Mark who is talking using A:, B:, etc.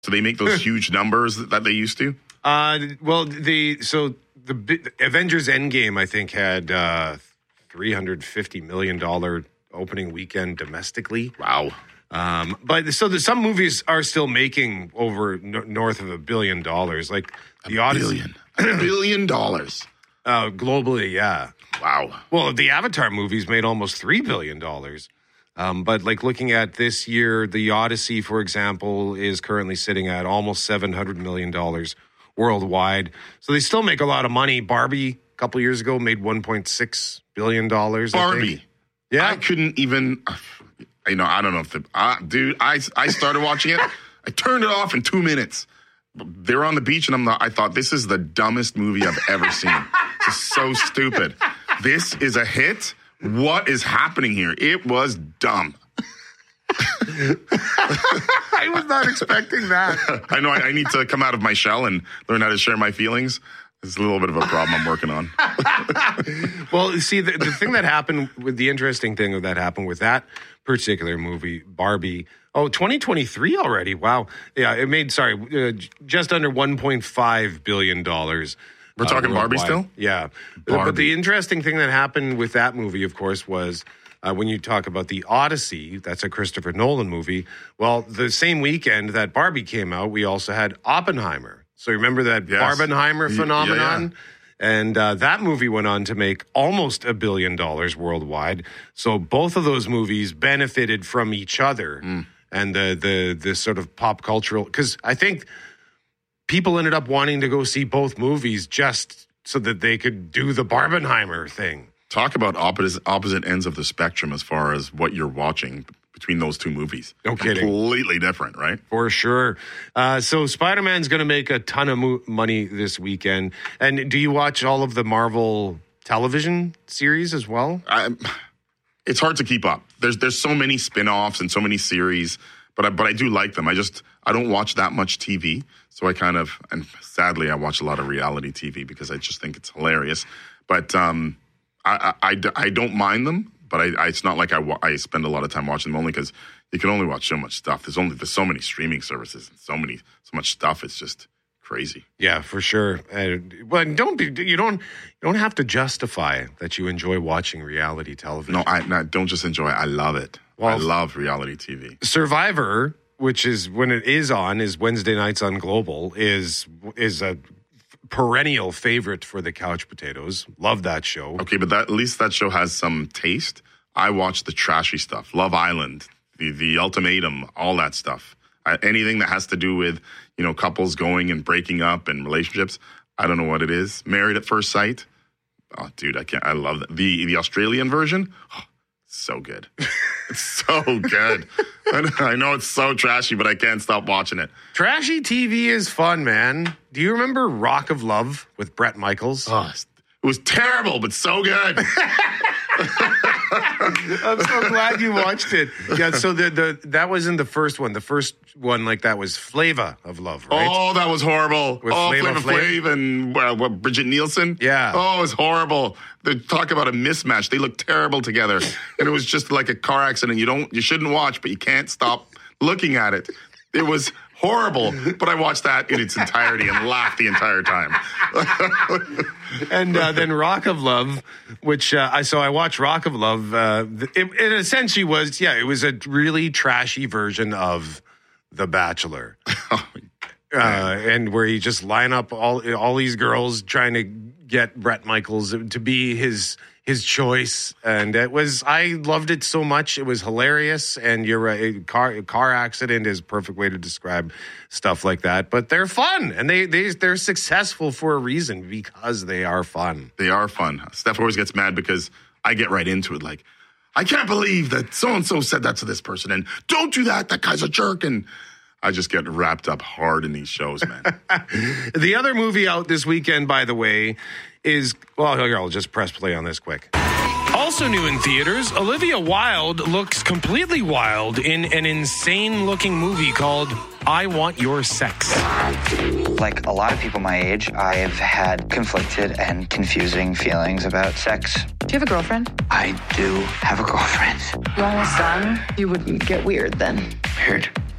A: So they make those huge numbers that they used to?
B: Well, the Avengers Endgame, I think, had $350 million opening weekend domestically.
A: Wow.
B: But some movies are still making over north of $1 billion. Like the Odyssey.
A: $1 billion.
B: Globally, yeah.
A: Wow.
B: Well, the Avatar movies made almost $3 billion. But like looking at this year, the Odyssey, for example, is currently sitting at almost $700 million worldwide. So they still make a lot of money. Barbie, a couple years ago, made $1.6 billion.
A: Barbie.
B: Yeah.
A: I couldn't even, I don't know if dude, I started watching it. I turned it off in 2 minutes. They were on the beach, and I thought, this is the dumbest movie I've ever seen. This is so stupid. This is a hit? What is happening here? It was dumb.
B: I was not expecting that.
A: I know I need to come out of my shell and learn how to share my feelings. It's a little bit of a problem I'm working on.
B: Well, see, the thing that happened with the interesting thing that happened with that particular movie, Barbie. Oh, 2023 already. Wow. Yeah, it made, just under $1.5 billion.
A: We're talking Barbie still?
B: Yeah.
A: Barbie.
B: But the interesting thing that happened with that movie, of course, was when you talk about the Odyssey, that's a Christopher Nolan movie. Well, the same weekend that Barbie came out, we also had Oppenheimer. So remember that Barbenheimer phenomenon?
A: Yeah.
B: And that movie went on to make almost $1 billion worldwide. So both of those movies benefited from each other and the sort of pop cultural. Because I think people ended up wanting to go see both movies just so that they could do the Barbenheimer thing.
A: Talk about opposite ends of the spectrum as far as what you're watching between those two movies.
B: No kidding.
A: Completely different, right?
B: For sure. So Spider-Man's going to make a ton of money this weekend. And do you watch all of the Marvel television series as well?
A: It's hard to keep up. There's so many spin-offs and so many series, but I do like them. I don't watch that much TV, so and sadly I watch a lot of reality TV because I just think it's hilarious. But I don't mind them. But it's not like I spend a lot of time watching them, only because you can only watch so much stuff. There's so many streaming services and so much stuff. It's just crazy.
B: Yeah, for sure. But you don't have to justify that you enjoy watching reality television.
A: No, I don't just enjoy it. I love it. Well, I love reality TV.
B: Survivor, which is when it is on, is Wednesday nights on Global, is a perennial favorite for the couch potatoes. Love that show.
A: Okay, but at least that show has some taste. I watch the trashy stuff. Love Island, the Ultimatum, all that stuff. Anything that has to do with, couples going and breaking up and relationships. I don't know what it is. Married at First Sight. Oh, dude, I love that. The Australian version. Oh, so good. It's so good. I know it's so trashy, but I can't stop watching it.
B: Trashy TV is fun, man. Do you remember Rock of Love with Bret Michaels?
A: Oh, it was terrible, but so good.
B: I'm so glad you watched it. Yeah, so that wasn't the first one. The first one like that was Flava of Love, right?
A: Oh, that was horrible.
B: With
A: Flava Flav and Bridget Nielsen.
B: Yeah.
A: Oh, it was horrible. They talk about a mismatch. They look terrible together. And it was just like a car accident you shouldn't watch, but you can't stop looking at it. It was horrible, but I watched that in its entirety and laughed the entire time.
B: And then Rock of Love, which I watched Rock of Love. It essentially was, it was a really trashy version of The Bachelor. And where he just line up all these girls trying to get Bret Michaels to be his choice, and I loved it so much. It was hilarious, and you're right. Car accident is a perfect way to describe stuff like that. But they're fun, and they're successful for a reason because they are fun.
A: They are fun. Steph always gets mad because I get right into it. Like, I can't believe that so and so said that to this person, and don't do that. That guy's a jerk, and I just get wrapped up hard in these shows, man.
B: The other movie out this weekend, by the way, is, well, here, I'll just press play on this quick. Also new in theaters, Olivia Wilde looks completely wild in an insane-looking movie called I Want Your Sex.
C: Like a lot of people my age, I've had conflicted and confusing feelings about sex.
D: Do you have a girlfriend?
C: I do have a girlfriend.
D: You almost done? You wouldn't get weird then.
C: Weird.